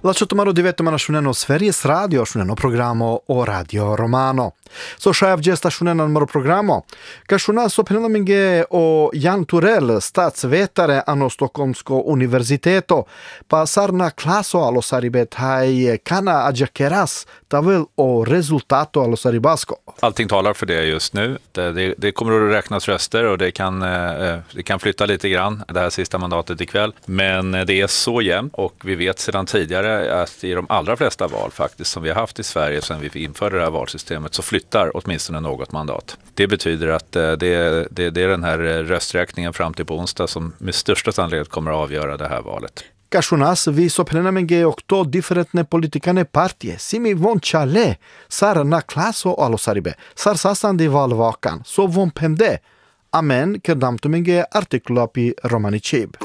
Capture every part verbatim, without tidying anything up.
Lasciate maro divette mana shuneno Sveriges Radio, shuneno programo o Radio Romano. So shav gesta shuneno maro programo. Ka shuna so penaminge o Jan Turell, statsvetare ano Stockholmsko universiteto, pa sarna klaso alo saribet hai kana adjakeras tavel o resultato alo saribasco. Allting talar för det just nu. Det, det, det kommer att räknas röster och det kan, eh, det kan flytta lite grann det här sista mandatet ikväll. Men det är så jämnt och vi vet sedan tidigare att i de allra flesta val faktiskt som vi har haft i Sverige sedan vi införde det här valsystemet så flyttar åtminstone något mandat. Det betyder att det, det, det är den här rösträkningen fram till på onsdag som med största sannolikhet kommer att avgöra det här valet. Kashunas vi soprenamenge okto differentne politikane partije, simi von chale, sar na klaso alo saribe, sar sasandi valvakan, so von pemde, amen kedamtumenge artikulapi romanicib.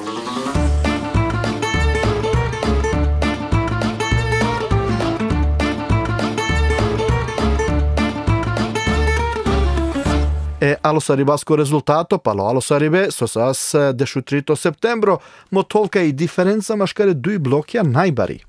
E allo saribasco rezultato palo allo saribe sosas deshutrit septembro mo tolka i diferenca maškare dui blokja najbari.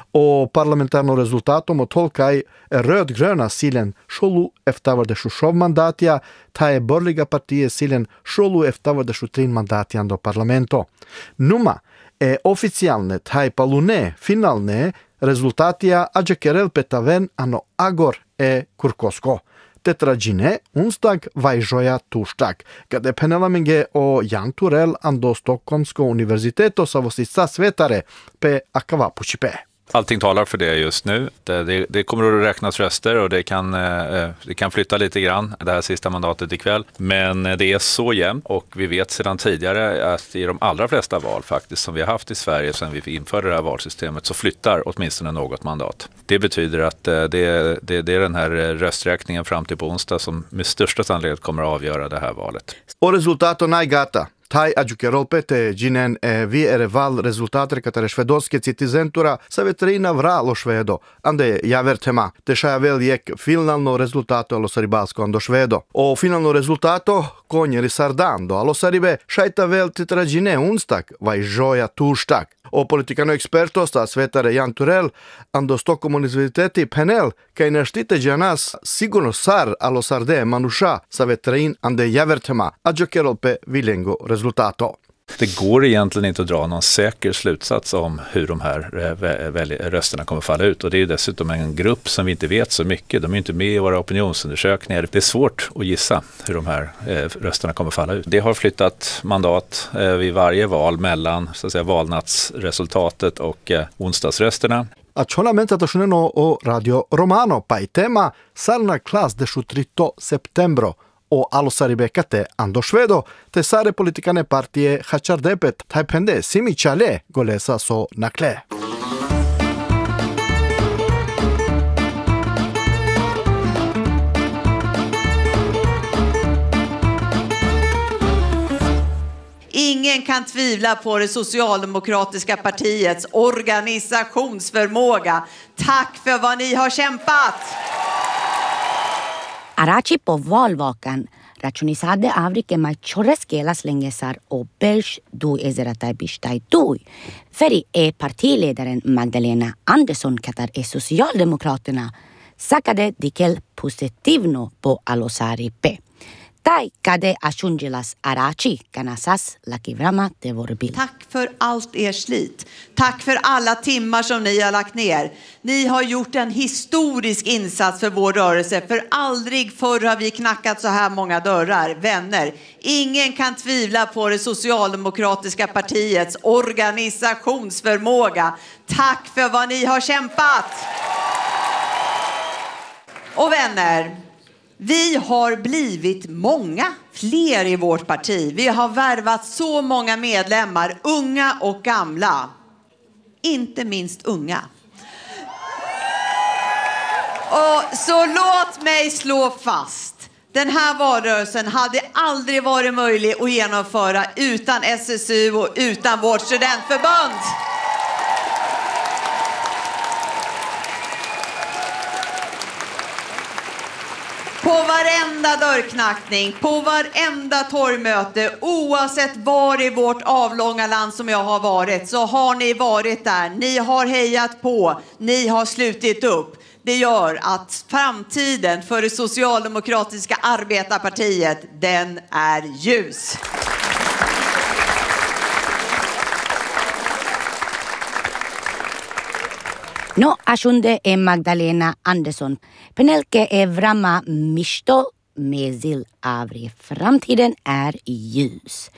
O parlamentarno rezultato mo tolka i röd-gröna silen šolu eftavar deshushow mandatja, ta je borliga partije silen šolu eftavar deshutrin mandatjan do parlamento. Numa e oficijalne taj palune finalne rezultatija adjakerel petaven ano agor e kurkosko. Tetrađine, onsdag vajžoja tuštak, kada penelamenge o Jan Turell ando Stockholmsko universiteto sa vostica svetare pe akavapučipe. Allting talar för det just nu. Det, det, det kommer att räknas röster och det kan, eh, det kan flytta lite grann det här sista mandatet ikväll. Men det är så jämnt och vi vet sedan tidigare att i de allra flesta val faktiskt som vi har haft i Sverige sedan vi införde det här valsystemet så flyttar åtminstone något mandat. Det betyder att det, det, det är den här rösträkningen fram till på onsdag som med största sannolikhet kommer att avgöra det här valet. Och resultato najgata. Taj adjukerolpete džinen e vi ereval rezultater katare švedovske citizentura sa veterina vralo švedo, ande javer tema, te šajavel jek finalno rezultato alo saribalsko ando švedo. O finalno rezultato konjeri sardando alo saribe šajta vel tetrađine unstak, vaj žoja tuštak. O politikano eksperto sta svetare Jan Turell ando Stockholm universiteti panel kaj neštite džanas sigurno sar alo sarde manuša sa veterin ande javer tema, adjukerolpe vilengo rezultato. Det går egentligen inte att dra någon säker slutsats om hur de här rösterna kommer falla ut. Och det är dessutom en grupp som vi inte vet så mycket. De är inte med i våra opinionsundersökningar. Det är svårt att gissa hur de här rösterna kommer falla ut. Det har flyttat mandat vid varje val mellan så att säga, valnatsresultatet och onsdagsrösterna. Accionamento tošuneno o Radio Romano, pa i tema sarna klas deshutrit septembro. O alo saribekate ando švedo, te sare politikane partije hačardepet, taj pende simi čale golesa so nakle. Ingen kan tvivla på det socialdemokratiska partiets organisationsförmåga. Tack för vad ni har kämpat! Arachi po valvakan računisade avrike mai čoreskelas lengesar o belš du ezeratai bishtai dui. Feri e partiledaren Magdalena Andersson katar e Socialdemokraterna sakade dikel positivno po alosari pe. Tai kade ashungelas Arachi kanasas lakivrama te vorbil. Tack för allt er slit. Tack för alla timmar som ni har lagt ner. Ni har gjort en historisk insats för vår rörelse. För aldrig förr har vi knackat så här många dörrar. Vänner, ingen kan tvivla på det socialdemokratiska partiets organisationsförmåga. Tack för vad ni har kämpat. Och vänner, vi har blivit många fler i vårt parti. Vi har värvat så många medlemmar, unga och gamla. Inte minst unga. Och så låt mig slå fast. Den här valrörelsen hade aldrig varit möjlig att genomföra utan S S U och utan vårt studentförbund. På varenda dörrknackning, på varenda torgmöte, oavsett var i vårt avlånga land som jag har varit, så har ni varit där. Ni har hejat på, ni har slutit upp. Det gör att framtiden för det socialdemokratiska arbetarpartiet, den är ljus. No asunde e Magdalena Andersson. Penelke e vrama misto mesil avri. Framtiden är ljus.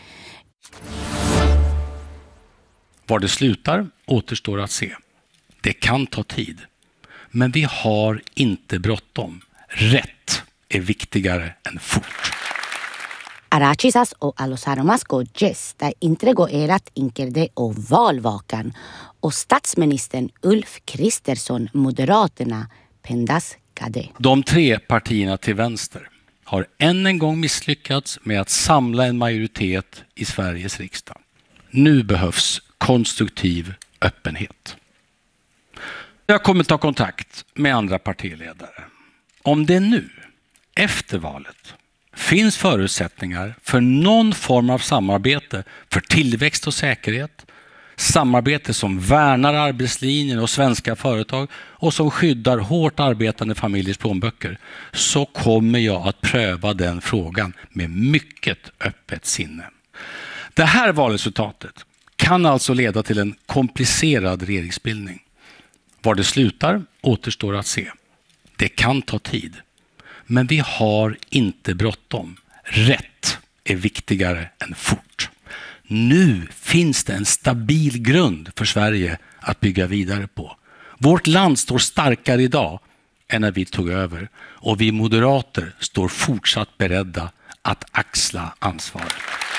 Var det slutar återstår att se. Det kan ta tid. Men vi har inte bråttom. Rätt är viktigare än fort. Aracisas o alosaromasko gesta intrego erat inkerde o valvakan och statsministern Ulf Kristersson, Moderaterna, pendas kade. De tre partierna till vänster har än en gång misslyckats med att samla en majoritet i Sveriges riksdag. Nu behövs konstruktiv öppenhet. Jag kommer ta kontakt med andra partiledare. Om det nu, efter valet, finns förutsättningar för någon form av samarbete för tillväxt och säkerhet, samarbete som värnar arbetslinjen och svenska företag och som skyddar hårt arbetande familjers plånböcker, så kommer jag att pröva den frågan med mycket öppet sinne. Det här valresultatet kan alltså leda till en komplicerad regeringsbildning. Var det slutar återstår att se. Det kan ta tid. Men vi har inte bråttom. Rätt är viktigare än fort. Nu finns det en stabil grund för Sverige att bygga vidare på. Vårt land står starkare idag än när vi tog över. Och vi moderater står fortsatt beredda att axla ansvaret.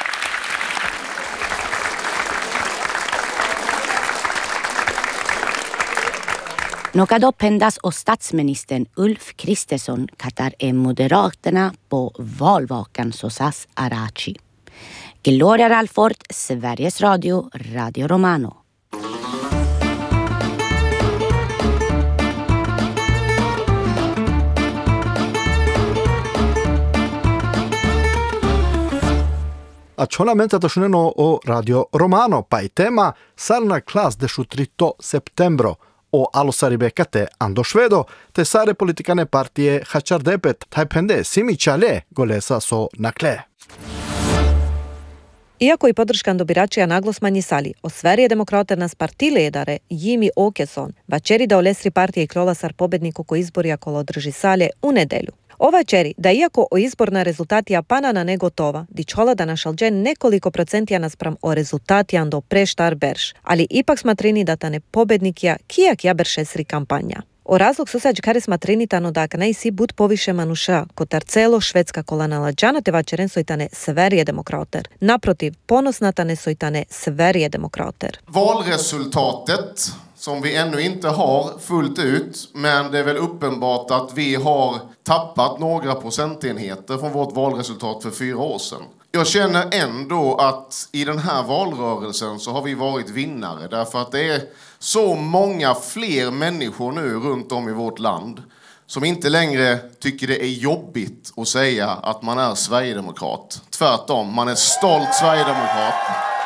Nokado pendas och statsministern Ulf Kristersson katar är Moderaterna på valvakan sosas Araci. Gloria Ralfort, Sveriges Radio, Radio Romano. Accionamento atosceno o Radio Romano pai tema sarna class de shutrito septembro o alussa ribecate ando švedo, te sare politikane partije Hačardepet, tajpende simi čale golesa so nakle. Iako i podrškan do biračija naglo smanjisali, osverije demokraternas partiledare Jimmy Åkesson vačeri da olesri partije i klolasar pobedniku ko izborija kolo održi salje u nedelju. Ova čeri, da iako o izborna rezultatija panana ne gotova, dičola da našalđe nekoliko procentija naspram o rezultatija do preštar berš, ali ipak smatrini da ta ne pobednikija kijak ja beršesri kampanja. O razlog susađ kare smatrinitano da ak najsi bud poviše manuša, kotar celo švedska kolana lađana te vačeren sojtane Sverige demokrater. Naprotiv, ponosnatane sojtane Sverige demokrater. Valresultatet som vi ännu inte har fullt ut, men det är väl uppenbart att vi har tappat några procentenheter från vårt valresultat för fyra år sedan. Jag känner ändå att i den här valrörelsen så har vi varit vinnare, därför att det är så många fler människor nu runt om i vårt land som inte längre tycker det är jobbigt att säga att man är Sverigedemokrat. Tvärtom, man är stolt Sverigedemokrat.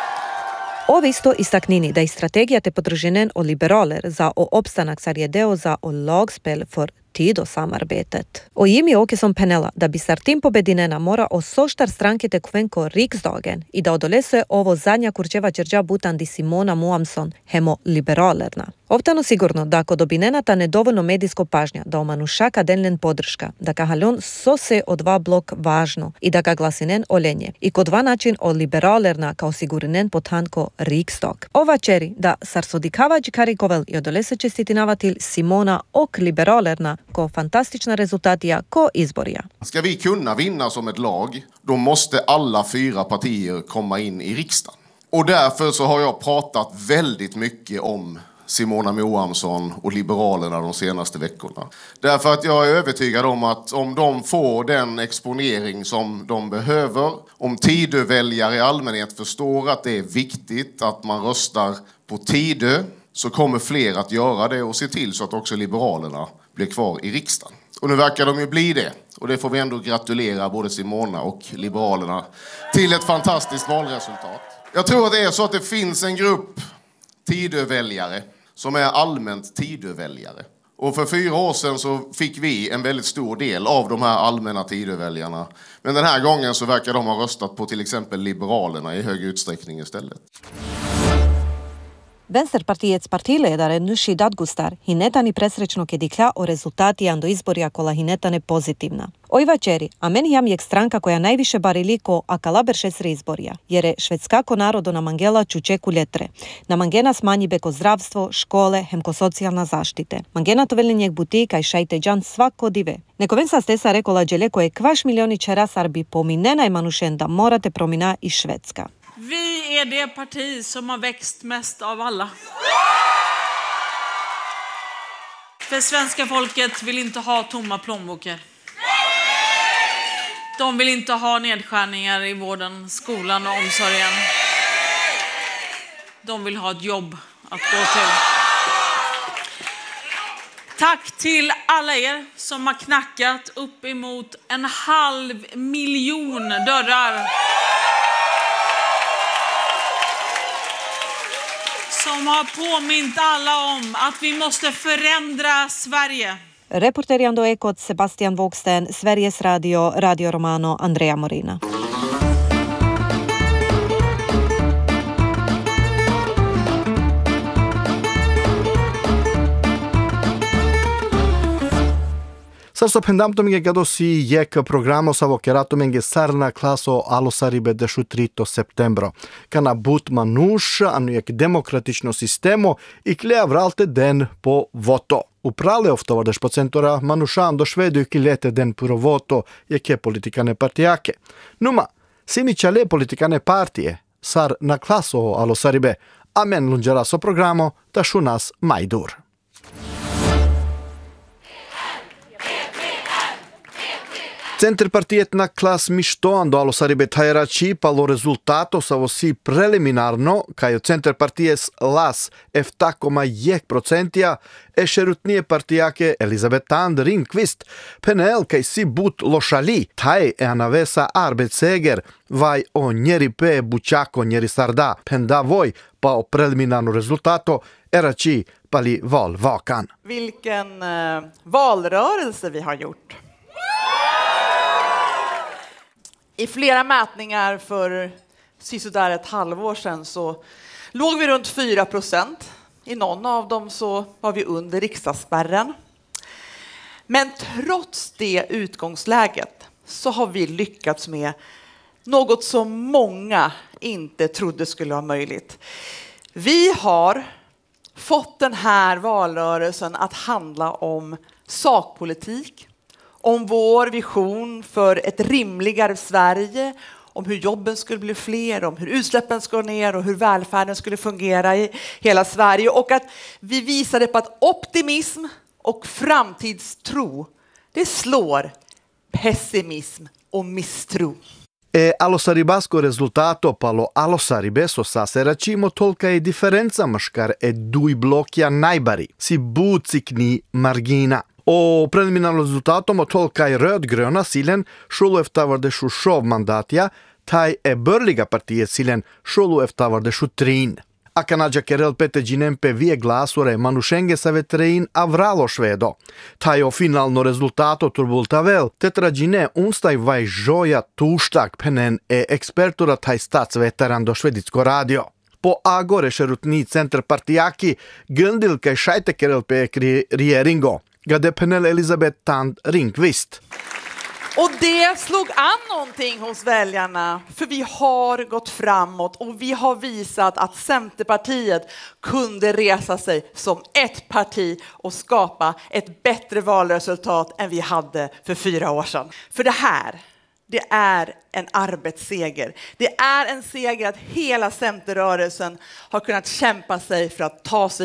Ovi isto istaknini da i strategija te podržinen o liberaler za o opstanak sar je deo za o lagspel for Tidö-samarbetet. Och Jimmy Åkesson penela da bi sartim pobedinena mora o soštar strankite kvenko riksdagen i da odolese ovo zadnja kurčeva čerđa butan di Simona Moamson hemo liberalerna. Ovtano sigurno da ako dobinenata nedovoljno medijsko pažnja da omanušaka denlen podrška, da kahaljon so se o dva blok važno i da ga glasinen olenje i ko dva način o liberalerna kao sigurinen potanko riksdag. Ova čeri da sarsodikavađi karikovel i odolese čestitinava til Simona ok liberalerna ko fantastična rezultatija ko izborija. Ska vi kunna vinna som ett lag, då måste alla fyra partier komma in i riksdagen. Och därför så har jag pratat väldigt mycket om Simona Moamson och Liberalerna de senaste veckorna. Därför att jag är övertygad om att om de får den exponering som de behöver, om Tidö-väljare i allmänhet förstår att det är viktigt att man röstar på Tidö, så kommer fler att göra det och se till så att också Liberalerna blir kvar i riksdagen. Och nu verkar de ju bli det. Och det får vi ändå gratulera både Simona och Liberalerna till ett fantastiskt valresultat. Jag tror att det är så att det finns en grupp Tidöväljare som är allmänt Tidöväljare. Och för fyra år sedan så fick vi en väldigt stor del av de här allmänna Tidöväljarna. Men den här gången så verkar de ha röstat på till exempel Liberalerna i hög utsträckning istället. Vänsterpartiets partiledare Nushi Dadgostar hinetani presrećno kedikla o rezultatija do izborja kola hinetane pozitivna. Oj večeri, a meni jamijek stranka koja najviše barili ko akalaber šesri izborja, jer je švedskako narodo namangela čučeku ljetre. Namangena smanji beko zdravstvo, škole, hemko socijalna zaštite. Mangena to velinjek butika i šajte džan svako dive. Neko vensa stesa rekola dželeko je kvaš milioni čerasar bi pominena i manušen da morate promina i Švedska. Vi är det parti som har växt mest av alla. För svenska folket vill inte ha tomma plånböcker. De vill inte ha nedskärningar i vården, skolan och omsorgen. De vill ha ett jobb att gå till. Tack till alla er som har knackat upp emot en halv miljon dörrar. Som har påmint alla om att vi måste förändra Sverige. Reporter Jan Ekot, Sebastian Vågsten, Sveriges Radio, Radio Romano, Andrea Morina. Sărso pendamtomenge gado si jek programo sa vokeratomenge sarna klaso alosaribe dešutrito septembro. Kana but manuš anu jek demokratično sistemo i klea vralte den po voto. Uprale oftovardeš procentora manušan do švedu i lete den puro voto jeke politikane partijake. Numa, simi čale politikane partije sar na klaso alosaribe, amen lunđera so programo da šunas majdur. Centerpartiet na klas mištoando alosaribe tajrači palo rezultato sa vosi preliminarno, kajo Centerparties las efta koma jedan procentija e šerutnije partijake Elisabetan Ringqvist, penel kaj si but lošali, taj e anavesa arbetseger, vaj o njeri pe bučako njeri sarda, penda voj pa o preliminarno rezultato erači pali val vakan. Vilken eh, valrörelse vi har gjort. I flera mätningar för sisådär ett halvår sedan så låg vi runt fyra procent. I någon av dem så var vi under riksdagsspärren. Men trots det utgångsläget så har vi lyckats med något som många inte trodde skulle vara möjligt. Vi har fått den här valrörelsen att handla om sakpolitik. Om vår vision för ett rimligare Sverige, om hur jobben skulle bli fler, om hur utsläppen ska ner och hur välfärden skulle fungera i hela Sverige. Och att vi visade på att optimism och framtidstro, det slår pessimism och misstro. E alosaribasko rezultato palo alosaribe so saseračimo tolka je diferenca maškar e duj blokja najbari, si bucikni margina. O preliminarno rezultatom od tolka je rödgröna silen šulu eftavardešu šov mandatja, taj e börliga partiet silen šulu eftavardešu trin. A kanadja kerel pete džinempe vie glasore manušenge sa vetrein avralo švedo. Taj o finalno rezultato turbultavel, tetra džine unstaj vaj žoja tuštak penen e ekspertura taj stac veteran do švedicko radio. Po agore šerutni centar partijaki gundil kaj šajte kerel pe rieringo. Gade penel Elisabetan Ringqvist. Och det slog an någonting hos väljarna, för vi har gått framåt och vi har visat att Centerpartiet kunde resa sig som ett parti och skapa ett bättre valresultat än vi hade för fyra år sedan. För det här, det är en arbetsseger. Det är en seger att hela Centerrörelsen har kunnat kämpa sig för att ta sig